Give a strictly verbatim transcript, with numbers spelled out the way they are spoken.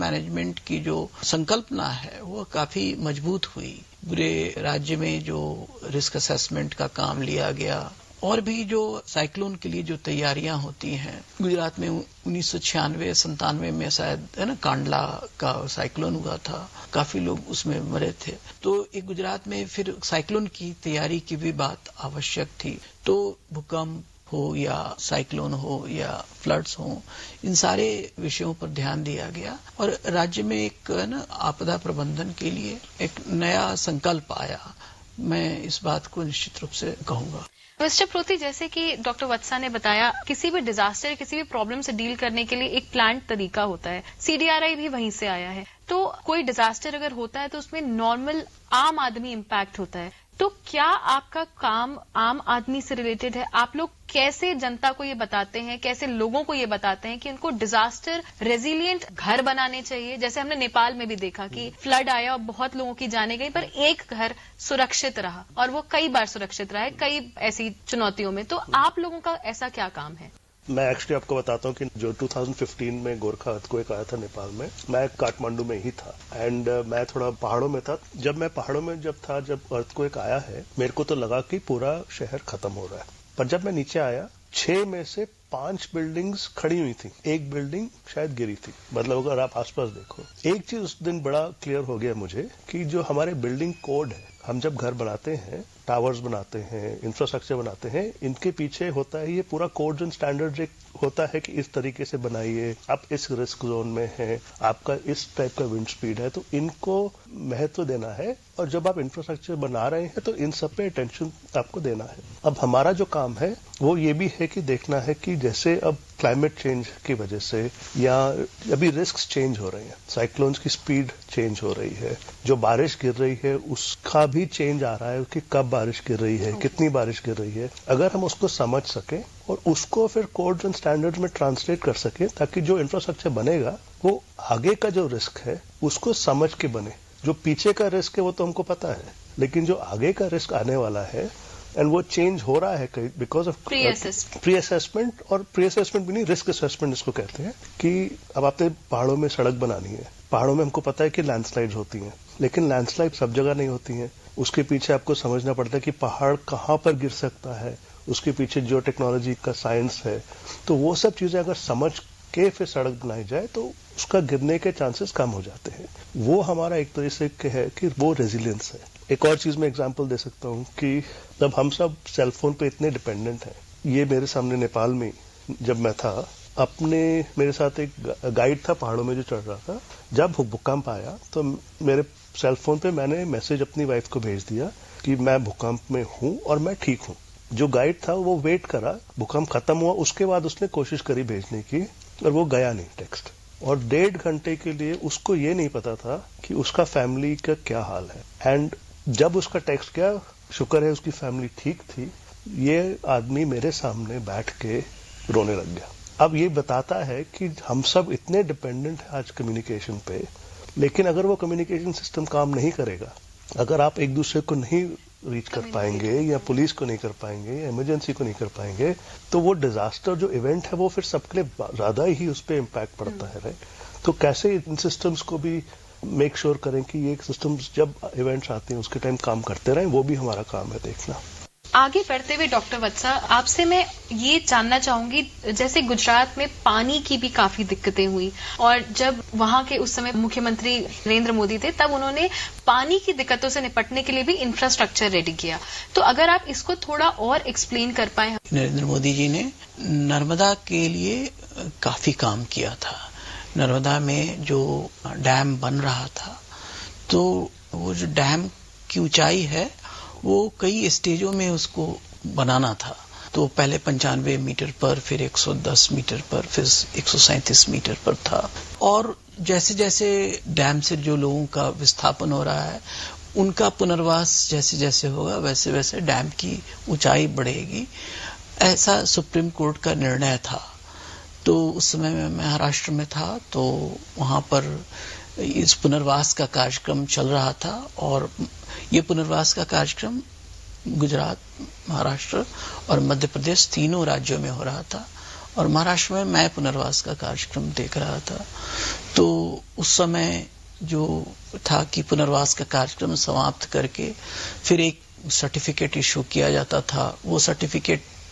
Management की जो संकल्पना है वो काफी मजबूत हुई। पूरे राज्य में जो रिस्क असेसमेंट का काम लिया गया और भी जो साइक्लोन के लिए जो तैयारियां होती हैं, गुजरात में उन्नीस सौ छियानवे संतानवे में शायद है ना कांडला का साइक्लोन हुआ था, काफी लोग उसमें मरे थे। तो एक गुजरात में फिर साइक्लोन की तैयारी की भी बात आवश्यक थी। तो भूकंप हो या साइक्लोन हो या फ्लड्स हो, इन सारे विषयों पर ध्यान दिया गया और राज्य में एक ना आपदा प्रबंधन के लिए एक नया संकल्प आया। मैं इस बात को निश्चित रूप से कहूंगा। मिस्टर प्रोती, जैसे कि डॉक्टर वत्सा ने बताया, किसी भी डिजास्टर, किसी भी प्रॉब्लम से डील करने के लिए एक प्लान तरीका होता है। सीडीआरआई भी वहीं से आया है। तो कोई डिजास्टर अगर होता है तो उसमें नॉर्मल आम आदमी इम्पैक्ट होता है। तो क्या आपका काम आम आदमी से रिलेटेड है? आप लोग कैसे जनता को ये बताते हैं, कैसे लोगों को ये बताते हैं कि उनको डिजास्टर रेजिलिएंट घर बनाने चाहिए? जैसे हमने नेपाल में भी देखा कि फ्लड आया और बहुत लोगों की जाने गई, पर एक घर सुरक्षित रहा और वो कई बार सुरक्षित रहा है कई ऐसी चुनौतियों में। तो आप लोगों का ऐसा क्या काम है? मैं एक्चुअली आपको बताता हूँ कि जो दो हज़ार पंद्रह में गोरखा अर्थक्वेक आया था नेपाल में, मैं काठमांडू में ही था एंड uh, मैं थोड़ा पहाड़ों में था। जब मैं पहाड़ों में जब था, जब अर्थक्वेक आया है, मेरे को तो लगा कि पूरा शहर खत्म हो रहा है। पर जब मैं नीचे आया, छह में से पांच बिल्डिंग्स खड़ी हुई थी, एक बिल्डिंग शायद गिरी थी। मतलब अगर आप आसपास देखो, एक चीज उस दिन बड़ा क्लियर हो गया मुझे कि जो हमारे बिल्डिंग कोड है, हम जब घर बनाते हैं, टावर्स बनाते हैं, इंफ्रास्ट्रक्चर बनाते हैं, इनके पीछे होता है ये पूरा कोड्स एंड स्टैंडर्ड्स एक होता है कि इस तरीके से बनाइए, आप इस रिस्क जोन में हैं, आपका इस टाइप का विंड स्पीड है, तो इनको महत्व देना है। और जब आप इंफ्रास्ट्रक्चर बना रहे हैं तो इन सब पे अटेंशन आपको देना है। अब हमारा जो काम है वो ये भी है कि देखना है कि जैसे अब क्लाइमेट चेंज की वजह से या अभी रिस्क चेंज हो रहे हैं, साइक्लोन्स की स्पीड चेंज हो रही है, जो बारिश गिर रही है उसका भी चेंज आ रहा है कि कब बारिश गिर रही है, कितनी बारिश गिर रही है। अगर हम उसको समझ सके और उसको फिर कोड्स एंड स्टैंडर्ड्स में ट्रांसलेट कर सके, ताकि जो इंफ्रास्ट्रक्चर बनेगा वो आगे का जो रिस्क है उसको समझ के बने। जो पीछे का रिस्क है वो तो हमको पता है, लेकिन जो आगे का रिस्क आने वाला है एंड वो चेंज हो रहा है बिकॉज ऑफ प्री असेसमेंट। और प्री असेसमेंट भी नहीं, रिस्क असेसमेंट इसको कहते हैं। कि अब आपने पहाड़ों में सड़क बनानी है, पहाड़ों में हमको पता है कि लैंडस्लाइड्स होती हैं, लेकिन लैंडस्लाइड सब जगह नहीं होती हैं। उसके पीछे आपको समझना पड़ता है कि पहाड़ कहाँ पर गिर सकता है, उसके पीछे जो टेक्नोलॉजी का साइंस है। तो वो सब चीजें अगर समझ के फिर सड़क बनाई जाए तो उसका गिरने के चांसेस कम हो जाते हैं। वो हमारा एक तरह से है कि वो रेजिलियंस है। एक और चीज में एग्जांपल दे सकता हूँ कि जब हम सब सेलफोन पे इतने डिपेंडेंट हैं, ये मेरे सामने नेपाल में जब मैं था, अपने मेरे साथ एक गाइड था पहाड़ों में जो चढ़ रहा था। जब भूकंप आया तो मेरे सेलफोन पे मैंने मैसेज अपनी वाइफ को भेज दिया कि मैं भूकंप में हूं और मैं ठीक हूं। जो गाइड था वो वेट करा, भूकंप खत्म हुआ, उसके बाद उसने कोशिश करी भेजने की और वो गया नहीं टेक्स्ट। और डेढ़ घंटे के लिए उसको ये नहीं पता था कि उसका फैमिली का क्या हाल है। एंड जब उसका टेक्स्ट गया, शुक्र है उसकी फैमिली ठीक थी, ये आदमी मेरे सामने बैठ के रोने लग गया। अब ये बताता है कि हम सब इतने डिपेंडेंट हैं आज कम्युनिकेशन पे, लेकिन अगर वो कम्युनिकेशन सिस्टम काम नहीं करेगा, अगर आप एक दूसरे को नहीं रीच कर पाएंगे या पुलिस को नहीं कर पाएंगे या इमरजेंसी को नहीं कर पाएंगे, तो वो डिजास्टर जो इवेंट है वो फिर सबके लिए ज्यादा ही उस पर इम्पैक्ट पड़ता है। राइट? तो कैसे इन सिस्टम्स को भी मेक श्योर करें कि ये सिस्टम्स जब इवेंट्स आते हैं उसके टाइम काम करते रहें, वो भी हमारा काम है देखना। आगे बढ़ते हुए डॉक्टर वत्सा, आपसे मैं ये जानना चाहूंगी, जैसे गुजरात में पानी की भी काफी दिक्कतें हुई और जब वहां के उस समय मुख्यमंत्री नरेंद्र मोदी थे, तब उन्होंने पानी की दिक्कतों से निपटने के लिए भी इंफ्रास्ट्रक्चर रेडी किया। तो अगर आप इसको थोड़ा और एक्सप्लेन कर पाए। नरेंद्र मोदी जी ने नर्मदा के लिए काफी काम किया था। नर्मदा में जो डैम बन रहा था, तो वो जो डैम की ऊंचाई है वो कई स्टेजों में उसको बनाना था। तो पहले पंचानवे मीटर पर, फिर एक सौ दस मीटर पर, फिर एक सौ सैंतीस मीटर पर था। और जैसे जैसे डैम से जो लोगों का विस्थापन हो रहा है, उनका पुनर्वास जैसे जैसे होगा, वैसे वैसे डैम की ऊंचाई बढ़ेगी, ऐसा सुप्रीम कोर्ट का निर्णय था। तो उस समय मैं महाराष्ट्र में था, तो वहां पर इस पुनर्वास का कार्यक्रम चल रहा था और ये पुनर्वास का कार्यक्रम गुजरात, महाराष्ट्र और मध्य प्रदेश तीनों राज्यों में हो रहा था। और महाराष्ट्र में मैं पुनर्वास का कार्यक्रम देख रहा था। तो उस समय जो था कि पुनर्वास का कार्यक्रम समाप्त करके फिर एक सर्टिफिकेट इशू किया जाता था। वो सर्टिफिकेट